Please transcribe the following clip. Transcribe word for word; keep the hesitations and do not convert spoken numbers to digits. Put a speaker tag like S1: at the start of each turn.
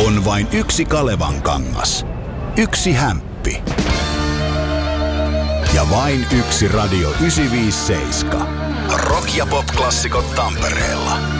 S1: On vain yksi Kalevan kangas. Yksi hämppi. Ja vain yksi Radio yhdeksänsataaviisikymmentäseitsemän. Rock- ja pop-klassikot Tampereella.